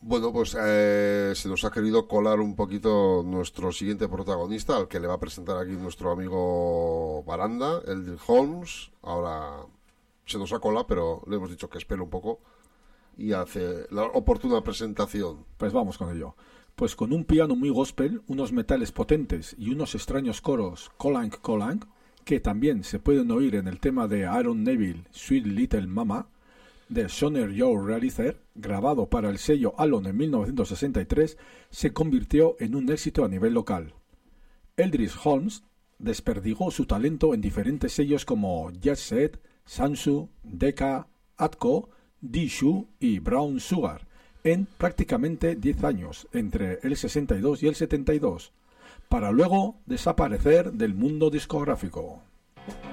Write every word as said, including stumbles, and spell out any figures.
Bueno, pues eh, se nos ha querido colar un poquito nuestro siguiente protagonista, al que le va a presentar aquí nuestro amigo Baranda, Eldridge Holmes. Ahora se nos ha colado, pero le hemos dicho que espere un poco y hace la oportuna presentación. Pues vamos con ello. Pues con un piano muy gospel, unos metales potentes y unos extraños coros colank colank, que también se pueden oír en el tema de Aaron Neville, Sweet Little Mama, de Sonner Joe Realizer, grabado para el sello Alon en mil novecientos sesenta y tres, se convirtió en un éxito a nivel local. Eldridge Holmes desperdigó su talento en diferentes sellos como Jet Set, Sansu, Decca, Atco, D-Shoe y Brown Sugar, en prácticamente diez años, entre el sesenta y dos y el setenta y dos, para luego desaparecer del mundo discográfico.